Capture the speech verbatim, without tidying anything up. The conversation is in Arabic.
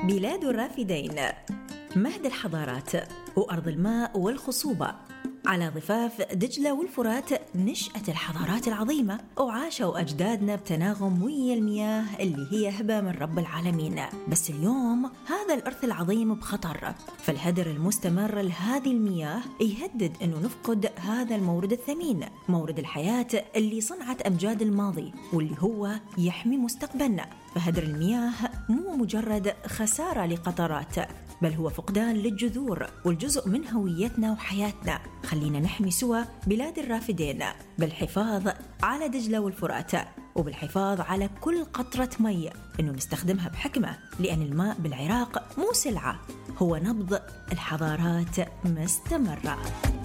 بلاد الرافدين، مهد الحضارات وأرض الماء والخصوبة. على ضفاف دجلة والفرات نشأت الحضارات العظيمة، وعاشوا أجدادنا بتناغم ويا المياه اللي هي هبة من رب العالمين. بس اليوم هذا الإرث العظيم بخطر، فالهدر المستمر لهذه المياه يهدد أنه نفقد هذا المورد الثمين، مورد الحياة اللي صنعت أمجاد الماضي واللي هو يحمي مستقبلنا. فهدر المياه مو مجرد خسارة لقطرات، بل هو فقدان للجذور والجزء من هويتنا وحياتنا. خلينا نحمي سوا بلاد الرافدين بالحفاظ على دجلة والفرات، وبالحفاظ على كل قطرة مي، إنه نستخدمها بحكمة، لأن الماء بالعراق مو سلعة، هو نبض الحضارات مستمرة.